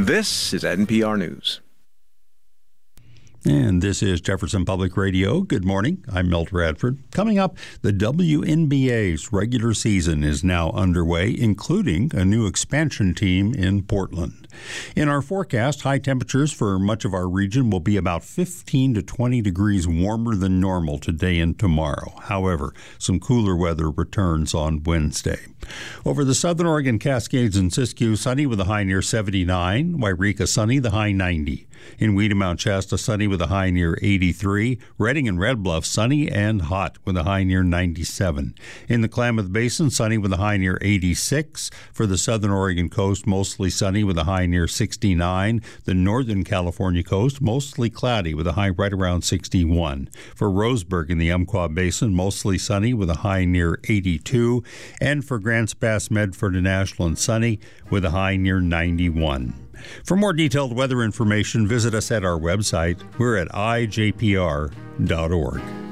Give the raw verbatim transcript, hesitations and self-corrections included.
This is N P R News. And this is Jefferson Public Radio. Good morning. I'm Milt Radford. Coming up, the W N B A's regular season is now underway, including a new expansion team in Portland. In our forecast, high temperatures for much of our region will be about fifteen to twenty degrees warmer than normal today and tomorrow. However, some cooler weather returns on Wednesday. Over the southern Oregon Cascades and Siskiyou, sunny with a high near seventy-nine. Wairika, sunny, the high ninety. In Weeda, Mount Shasta, sunny with a high near eighty-three. Redding and Red Bluff, sunny and hot with a high near ninety-seven. In the Klamath Basin, sunny with a high near eighty-six. For the southern Oregon coast, mostly sunny with a high near sixty-nine. The northern California coast, mostly cloudy with a high right around sixty-one. For Roseburg in the Umpqua Basin, mostly sunny with a high near eighty-two. And for Grants Pass, Medford and Ashland, sunny with a high near ninety-one. For more detailed weather information, visit us at our website. We're at I J P R dot org.